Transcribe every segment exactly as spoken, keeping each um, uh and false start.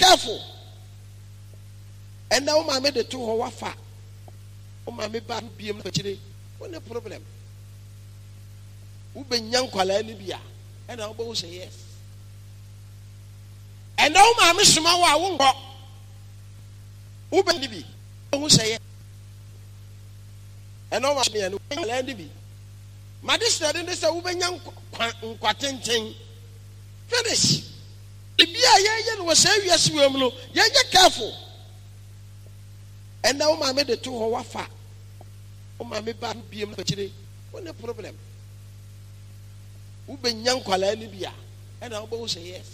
careful. And now my made the two wafa. Oh my me bad be a what the problem? Ube nyankwala ni bia. And I'll both say yes. And now my miss Mawa won't go. Ube nibi. Who say yes. And now my me and Landibi. My sister didn't say Ube nyankwatting. Finish. If you was say yes, we will. You're careful. And now my made the two wafa. Oh my me bad be a what the problem? Ube nyankwala ni bia. And I'll both say yes.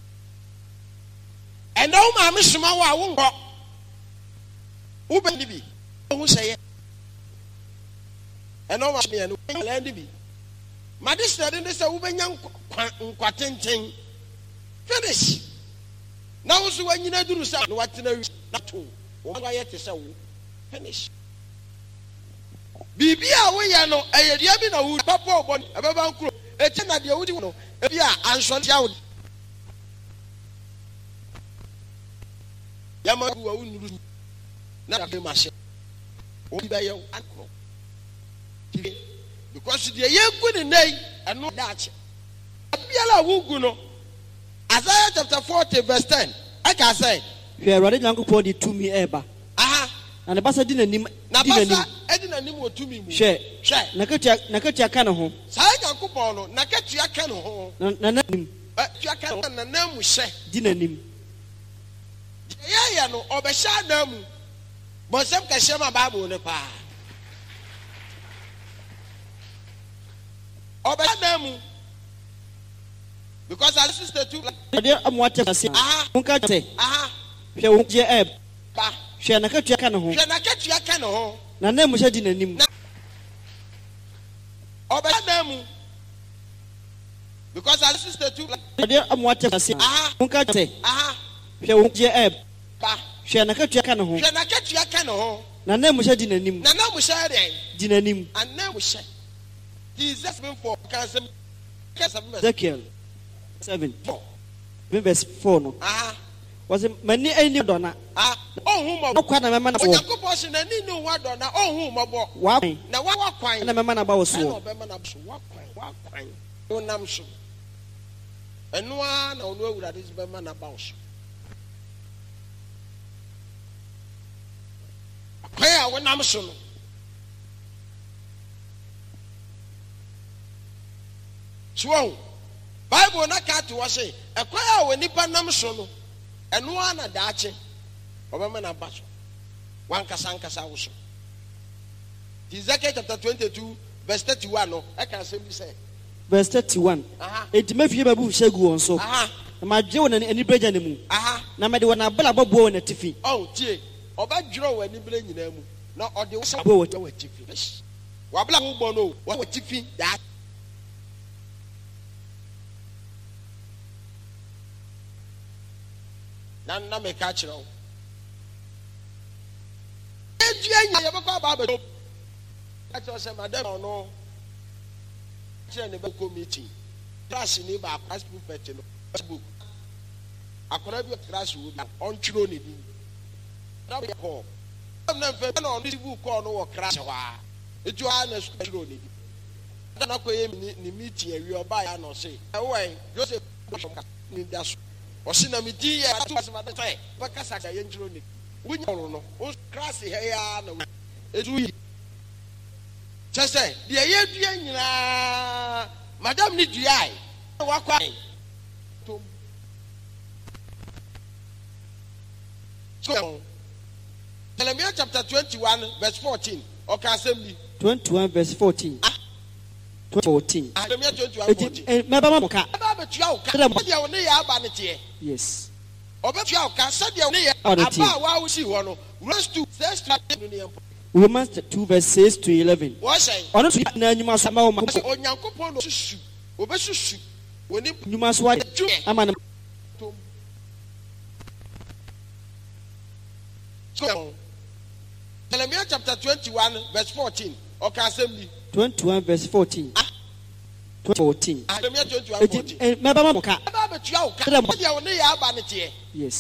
And now my miss Mawa won't go. Ube nibi. Who say yes. And now my me and Landibi. My sister didn't say Ube nyankwatting. Finish. Now so when you know do something what to not to. What I have to say finish. Bibi away no e dia bi na wo papa obon e ba ban kro e ti na dia wudi no e bia anso dia wo ya ma wo wu nuru na da ma she o bi ba ye akro because dia ye gu ni nei eno da che bia la wo gu no Isaiah chapter forty verse ten I can say hwe rode nyankopon di tumi eba aha na ne basa di nanim na basa edi nanim wo tumi mu hwe hwe na katua na katua ka ne ho sai nyankopon no na katua ka ne ho na nanim eh katua ka na namu hwe di nanim ye ye no obehya namu bo sem ka hye ma bible ne pa obehya namu because I sister too rode amwate ase aha unka te aha hwe wo je eb ba hwe na katua ka ne ho hwe na katua ka ne ho na namu hye di nanim obehya namu because I sister too rode amwate ase aha unka te aha hwe wo je eb ba hwe na katua ka ne ho hwe na katua ka ne ho na namu hye di nanim na namu hye den di nanim and namu hye Jesus been for cancer Ezekiel seven verse four no aha was many any dona ah ohun mo okwa na mema na bo Yakobon se na ni ni wa do na ohun mo bo wa na wa wa kwan na mema na ba wo so na be ma na so wa kwan wa kwan no nam so enu a na onu awura de be ma na ba wo so kwan a wo nam so no so Bible na ka to say e kwan a wo nipa nam so no enu a na daache obama na ba so wan kasa nkasa wo so Ezekiel chapter twenty-two verse thirty-one no e kan say bi say verse thirty-one aha enti mafie babu shegu won so aha na magye won ani breja ne mu aha na mede won abala babo won atifi oh tie oba dwuro wani bre nyina mu na ode wo bo wo atifi wa bla wo bo no wo atifi da na na me ka kire wo edua nya ye bako aba ba ka kire se madam no kire ne ba ko meeting class ni ba class pulpit no Facebook akora bi class wo bi on twiro ne bi na be ko na fe na on Facebook ko no wo class wa eju a na twiro ne bi na ko ye ni meeting awi oba ya no say e wo en Joseph ni da so o si na mi di ya to asema de say ba kasa ya twiro ne wunya no o class he ya na eju yi chese de ye dua nyina madam ni dua ai wa kwa tom so Jeremiah chapter twenty-one verse fourteen okay assembly twenty-one verse fourteen ah fourteen Jeremiah twenty-one fourteen eh me ba ma ka ba ba tua o ka dia o ne ya aba ne tie yes obetua o ka sa dia o ne ya aba wa wo si ho no verse two says to no ne Romans two verse six to eleven what say ono so na nyuma so ma wo ma onyankopon no susu obesusu woni nyuma so wa ama na so Jeremiah chapter twenty-one verse fourteen okay assembly twenty-one verse fourteen ah fourteen Jeremiah twenty-one fourteen me ba ma ka ba ba tua o ka dia o ne ya aba ne tie yes